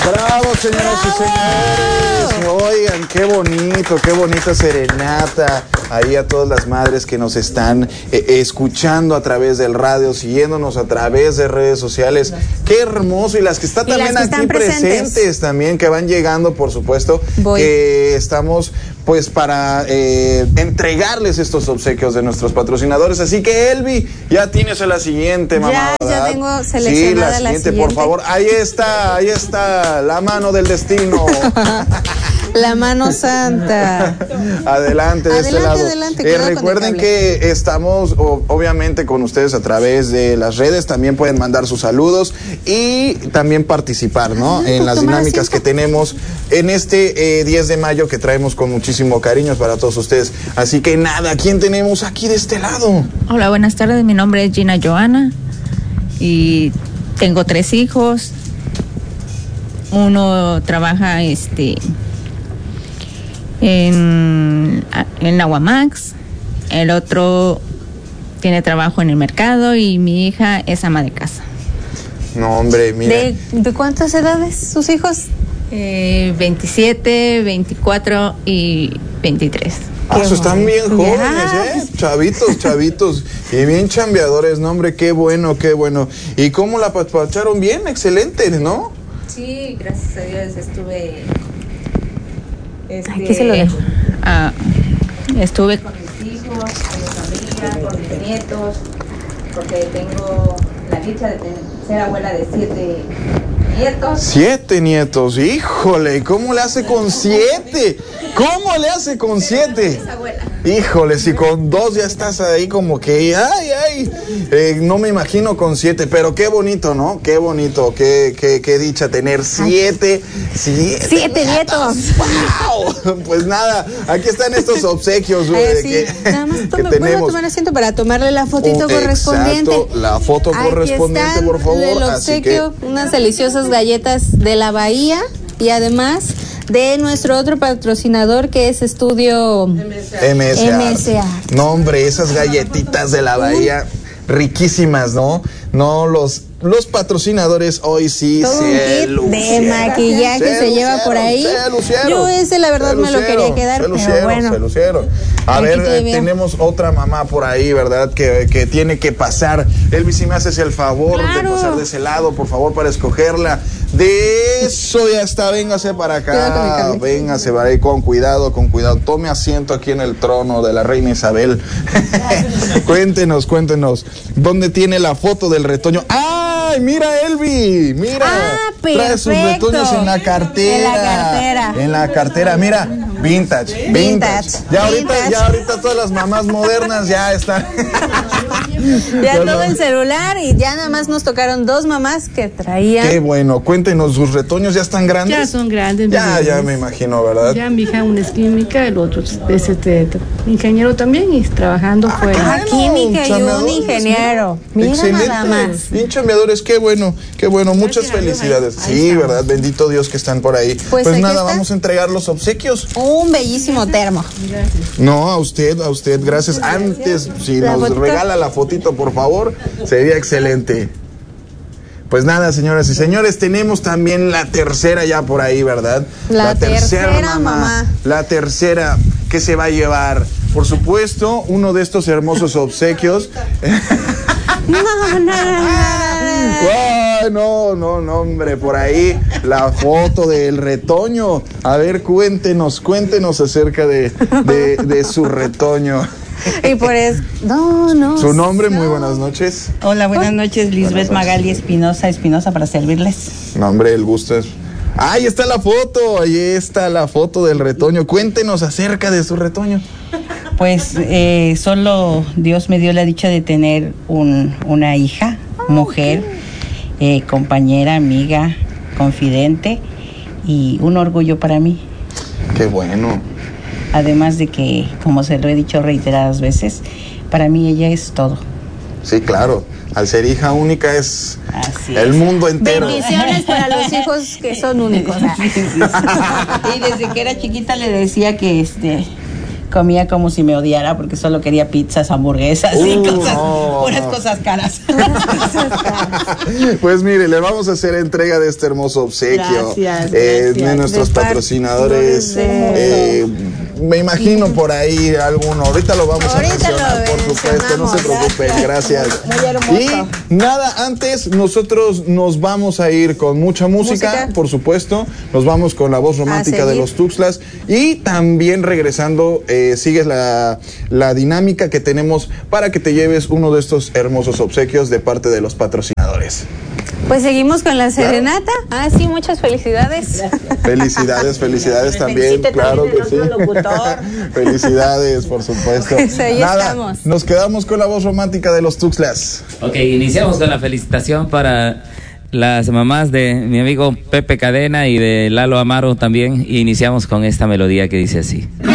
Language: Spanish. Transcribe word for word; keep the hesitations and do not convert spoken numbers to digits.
Bravo, señoras y señores. Oigan, qué bonito, qué bonita serenata. Ahí a todas las madres que nos están eh, escuchando a través del radio, siguiéndonos a través de redes sociales. Qué hermoso. Y las que están también que aquí presentes. presentes también, que van llegando, por supuesto. Voy. Que estamos pues para eh, entregarles estos obsequios de nuestros patrocinadores. Así que, Elvi, ya tienes a la siguiente, mamá. Ya, ¿verdad? ya tengo seleccionada sí, la, la siguiente, siguiente. por favor. Ahí está, ahí está la mano del destino. La mano santa. Adelante, de adelante, este lado. Adelante, eh, recuerden que estamos o, obviamente con ustedes a través de las redes. También pueden mandar sus saludos y también participar, ¿no? Ah, en las dinámicas que tenemos en este eh, diez de mayo, que traemos con muchísimo cariño para todos ustedes. Así que nada, ¿quién tenemos aquí de este lado? Hola, buenas tardes. Mi nombre es Gina Joana y tengo tres hijos. Uno trabaja este en, en Aguamax, el otro tiene trabajo en el mercado y mi hija es ama de casa. No, hombre, mira. ¿De, de cuántas edades sus hijos? Eh, veintisiete, veinticuatro y veintitrés. Ah, eso están bien jóvenes, ¿eh? Chavitos, chavitos. Y bien chambeadores, no, hombre, qué bueno, qué bueno. ¿Y cómo la pacharon bien? Excelente, ¿no? Sí, gracias a Dios estuve... Este, Aquí se lo dejo. Uh, estuve con mis hijos, con mi familia, con mis nietos, porque tengo la dicha de tener, ser abuela de siete nietos. Siete nietos, híjole, ¿cómo le hace con siete? ¿Cómo le hace con siete? Híjole, si con dos ya estás ahí como que, ay, ay, eh, no me imagino con siete, pero qué bonito, ¿no? Qué bonito, qué, qué, qué dicha tener siete, siete, siete nietos. ¡Wow! Pues nada, aquí están estos obsequios Ay, sí. que, Nada más que tome, tenemos. ¿puedo tomar asiento para tomarle la fotito Oh, correspondiente? Exacto, la foto Aquí correspondiente, están por favor. El obsequio, Así que... unas deliciosas galletas de la Bahía y además de nuestro otro patrocinador que es Estudio M S A. M S A. No, hombre, esas galletitas de la Bahía, riquísimas, ¿no? No, los los patrocinadores hoy sí todo se un kit de maquillaje se, se lleva por ahí. Se lucieron, yo ese la verdad me lo quería quedar, se lucieron, pero bueno. Se lucieron. A ver, eh, tenemos otra mamá por ahí, ¿verdad? Que, que tiene que pasar. Elvi, si me haces el favor claro. de pasar de ese lado, por favor, para escogerla. De eso ya está, véngase para acá. Véngase para ahí con cuidado, con cuidado. Tome asiento aquí en el trono de la reina Isabel. Cuéntenos, cuéntenos. ¿Dónde tiene la foto del retoño? ¡Ay, mira, Elvi! Mira. Ah, trae sus retoños en la cartera. En la cartera. En la cartera, mira. Vintage, vintage. Vintage. Ya ahorita, Vintage. ya ahorita todas las mamás modernas ya están. Ya todo el celular y ya nada más nos tocaron dos mamás que traían. Qué bueno, cuéntenos, ¿sus retoños ya están grandes? Ya son grandes. Ya, ya me imagino, ¿verdad? Ya mi hija una es química, el otro es este, ingeniero también y trabajando Ah, fuera. claro, Química y un chambeadores, ingeniero. Mira excelente, nada más. bien chambeadores, qué bueno, qué bueno, muchas felicidades. Ahí Sí, estamos. ¿verdad? Bendito Dios que están por ahí. Pues Pues, aquí nada, está. vamos a entregar los obsequios. Un bellísimo termo. No, a usted, a usted, gracias. Antes, si La nos fotito. regala la fotito, por favor, sería excelente. Pues nada, señoras y señores, tenemos también la tercera ya por ahí, ¿verdad? La tercera, mamá. La tercera que se va a llevar, por supuesto, uno de estos hermosos obsequios. No, no, no, no. Ay, no, no, no, hombre, por ahí la foto del retoño. A ver, cuéntenos, cuéntenos acerca de, de, de su retoño. Y por eso, no, no. Su nombre, muy buenas noches. Hola, buenas noches, Lisbeth Magali Espinosa, Espinosa para servirles. Nombre, el gusto es... Ahí está la foto, ahí está la foto del retoño. Cuéntenos acerca de su retoño. Pues eh, solo Dios me dio la dicha de tener un, una hija, mujer, eh, compañera, amiga, confidente y un orgullo para mí. Qué bueno. Además de que, como se lo he dicho reiteradas veces, para mí ella es todo. Sí, claro. Al ser hija única es Así el es. mundo entero. Bendiciones para los hijos que son únicos. Sí, sí, sí. Y desde que era chiquita le decía que este comía como si me odiara porque solo quería pizzas, hamburguesas Uh, y cosas, no, puras no. cosas caras. Pues mire, le vamos a hacer entrega de este hermoso obsequio. Gracias, eh, gracias. de nuestros De par- patrocinadores. de- eh, me imagino por ahí alguno. Ahorita lo vamos Ahorita a mencionar, lo por supuesto. No se mencionamos. preocupen, gracias. Muy- muy hermoso. Y nada, antes nosotros nos vamos a ir con mucha música, Música. por supuesto. Nos vamos con la voz romántica de seguir. los Tuxtlas. Y también regresando, eh, sigues la, la dinámica que tenemos para que te lleves uno de estos hermosos obsequios de parte de los patrocinadores. Pues seguimos con la serenata. Ah, sí, muchas felicidades. Felicidades, felicidades también, felicite claro también que el sí. otro locutor. Felicidades, por supuesto. Pues ahí Nada, estamos. nos quedamos con la voz romántica de los Tuxtlas. Ok, iniciamos con la felicitación para las mamás de mi amigo Pepe Cadena y de Lalo Amaro también. Y iniciamos con esta melodía que dice así.